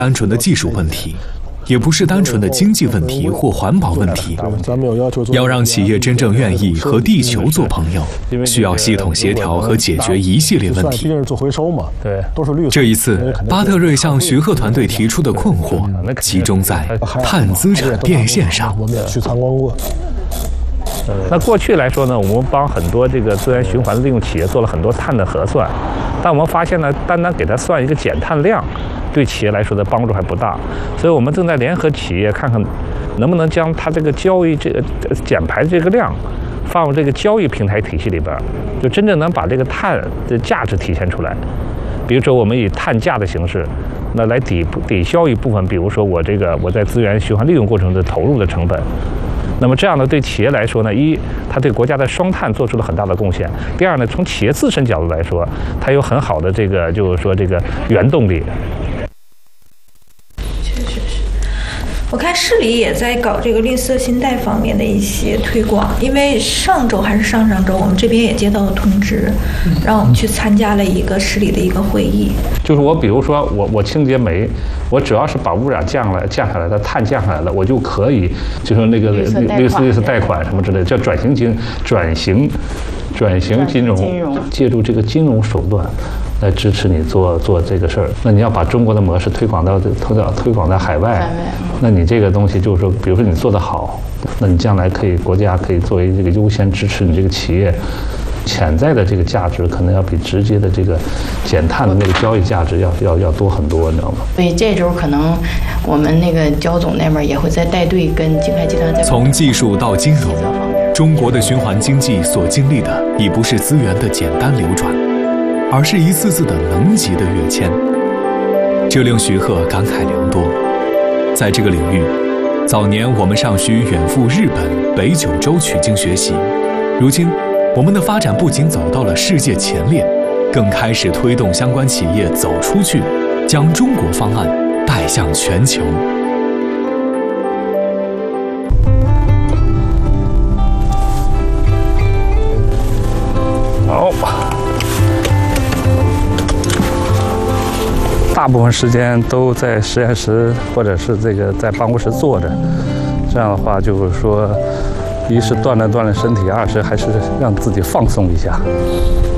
单纯的技术问题，也不是单纯的经济问题或环保问题。要让企业真正愿意和地球做朋友，需要系统协调和解决一系列问题。这一次，巴特瑞向徐鹤团队提出的困惑，集中在碳资产变现上。 我们也去参观过。那过去来说呢，我们帮很多这个资源循环利用企业做了很多碳的核算，但我们发现呢，单单给它算一个减碳量，对企业来说的帮助还不大。所以我们正在联合企业看看，能不能将它这个交易减排的这个量，放入这个交易平台体系里边，就真正能把这个碳的价值体现出来。比如说，我们以碳价的形式，那来抵消一部分，比如说我在资源循环利用过程中投入的成本。那么这样呢，对企业来说呢，一，它对国家的双碳做出了很大的贡献；第二呢，从企业自身角度来说，它有很好的就是说这个原动力。 确实是，我看市里也在搞这个绿色信贷方面的一些推广，因为上周还是上上周，我们这边也接到了通知，让我们去参加了一个市里的一个会议。 就是比如说我清洁煤，我只要是把污染降下来的碳降下来了，我就可以就说那个绿色贷款什么之类的，叫转型金融，借助这个金融手段来支持你做这个事儿。那你要把中国的模式推广到海外，那你这个东西就是说，比如说你做得好，那你将来国家可以作为这个优先支持你这个企业。潜在的这个价值可能要比直接的这个减碳的那个交易价值要多很多，你知道吗？ 所以这周可能我们那个焦总那边也会再带队跟金牌集团在。 从技术到金融，中国的循环经济所经历的已不是资源的简单流转，而是一次次的能级的跃迁。这令徐鹤感慨良多。在这个领域，早年我们尚需远赴日本、北九州取经学习，如今我们的发展不仅走到了世界前列，更开始推动相关企业走出去，将中国方案带向全球。 好，大部分时间都在实验室或者是在办公室坐着，这样的话就是说。一是锻炼身体，二是还是让自己放松一下。